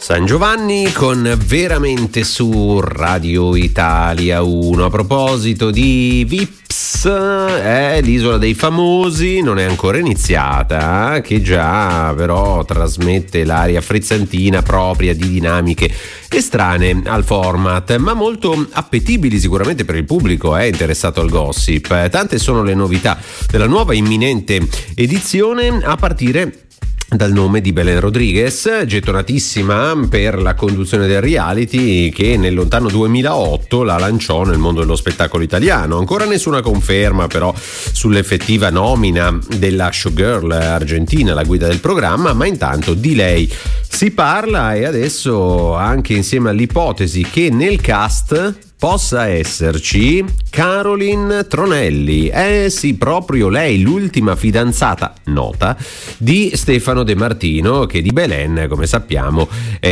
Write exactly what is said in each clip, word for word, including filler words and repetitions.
San Giovanni con Veramente su Radio Italia uno. A proposito di Vips, eh, l'isola dei famosi non è ancora iniziata, che già però trasmette l'aria frizzantina propria di dinamiche estranee al format, ma molto appetibili sicuramente per il pubblico eh, interessato al gossip. Tante sono le novità della nuova imminente edizione, a partire dal nome di Belen Rodriguez, gettonatissima per la conduzione del reality che nel lontano duemilaotto la lanciò nel mondo dello spettacolo italiano. Ancora nessuna conferma però sull'effettiva nomina della showgirl argentina alla guida del programma, ma intanto di lei si parla, e adesso anche insieme all'ipotesi che nel cast possa esserci Caroline Tronelli. Eh sì, proprio lei, l'ultima fidanzata nota di Stefano De Martino, che di Belen, come sappiamo,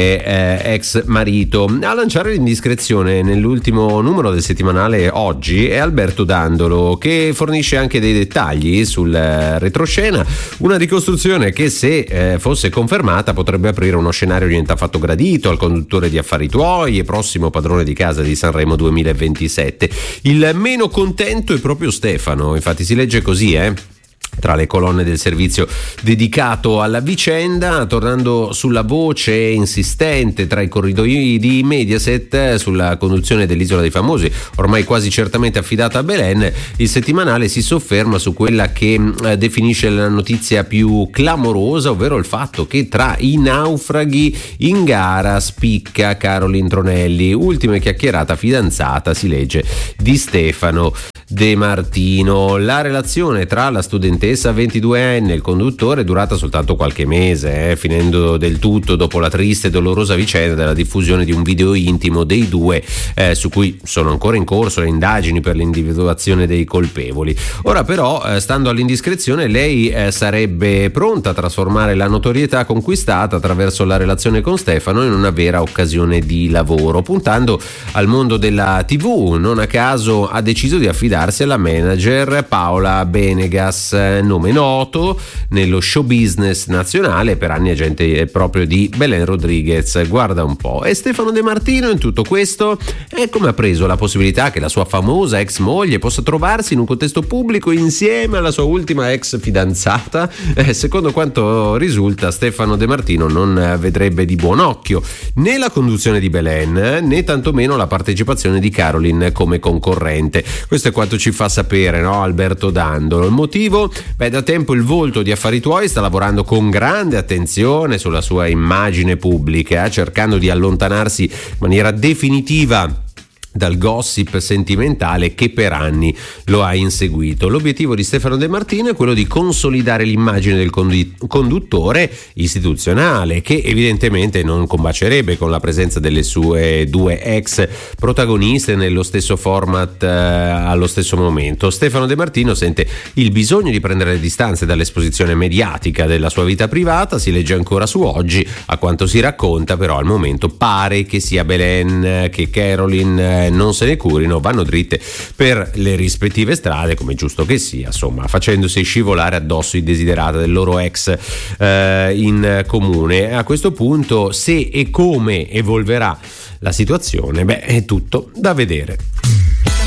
è eh, ex marito. A lanciare l'indiscrezione nell'ultimo numero del settimanale Oggi è Alberto Dandolo, che fornisce anche dei dettagli sul eh, retroscena, una ricostruzione che se eh, fosse confermata potrebbe aprire uno scenario niente affatto gradito al conduttore di Affari Tuoi e prossimo padrone di casa di Sanremo duemilaventisette. Il meno contento è proprio Stefano, infatti si legge così, eh tra le colonne del servizio dedicato alla vicenda, tornando sulla voce insistente tra i corridoi di Mediaset sulla conduzione dell'Isola dei Famosi, ormai quasi certamente affidata a Belen. Il settimanale si sofferma su quella che eh, definisce la notizia più clamorosa, ovvero il fatto che tra i naufraghi in gara spicca Caroline Tronelli, ultima chiacchierata fidanzata, si legge, di Stefano De Martino. La relazione tra la studentessa ventiduenne e il conduttore è durata soltanto qualche mese, eh, finendo del tutto dopo la triste e dolorosa vicenda della diffusione di un video intimo dei due, eh, su cui sono ancora in corso le indagini per l'individuazione dei colpevoli. Ora però, eh, stando all'indiscrezione, lei eh, sarebbe pronta a trasformare la notorietà conquistata attraverso la relazione con Stefano in una vera occasione di lavoro, puntando al mondo della tivù. Non a caso ha deciso di affidare alla manager Paola Benegas, nome noto nello show business nazionale, per anni agente proprio di Belen Rodriguez. Guarda un po'. E Stefano De Martino in tutto questo è come ha preso la possibilità che la sua famosa ex moglie possa trovarsi in un contesto pubblico insieme alla sua ultima ex fidanzata. Eh, secondo quanto risulta, Stefano De Martino non vedrebbe di buon occhio né la conduzione di Belen né tantomeno la partecipazione di Caroline come concorrente. Questo è quanto ci fa sapere, no, Alberto Dandolo. Il motivo? Beh, da tempo il volto di Affari Tuoi sta lavorando con grande attenzione sulla sua immagine pubblica, cercando di allontanarsi in maniera definitiva dal gossip sentimentale che per anni lo ha inseguito. L'obiettivo di Stefano De Martino è quello di consolidare l'immagine del conduttore istituzionale, che evidentemente non combacerebbe con la presenza delle sue due ex protagoniste nello stesso format eh, allo stesso momento. Stefano De Martino sente il bisogno di prendere le distanze dall'esposizione mediatica della sua vita privata, si legge ancora su Oggi. A quanto si racconta però al momento pare che sia Belen che Caroline non se ne curino, vanno dritte per le rispettive strade, come giusto che sia, insomma, facendosi scivolare addosso i desiderata del loro ex eh, in comune. A questo punto, se e come evolverà la situazione, beh, è tutto da vedere.